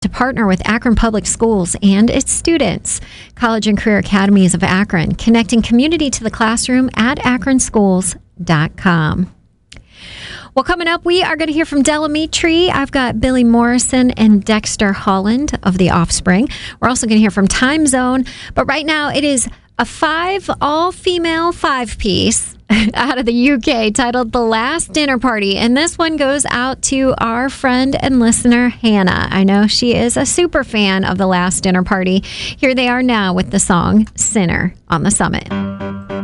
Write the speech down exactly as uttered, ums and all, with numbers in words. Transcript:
to partner with Akron Public Schools and its students. College and Career Academies of Akron, connecting community to the classroom at akron schools dot com. Well, coming up, we are going to hear from Della Mitri. I've got Billy Morrison and Dexter Holland of The Offspring. We're also going to hear from Time Zone. But right now, it is a five, all-female five-piece out of the U K titled The Last Dinner Party. And this one goes out to our friend and listener, Hannah. I know she is a super fan of The Last Dinner Party. Here they are now with the song Sinner on the Summit.